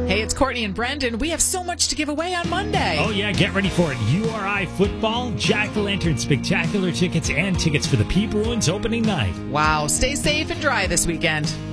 Hey, it's Courtney and Brendan. We have so much to give away on Monday. Oh, yeah, get ready for it. URI football, Jack-o'-lantern spectacular tickets, and tickets for the Pea Bruins opening night. Wow, stay safe and dry this weekend.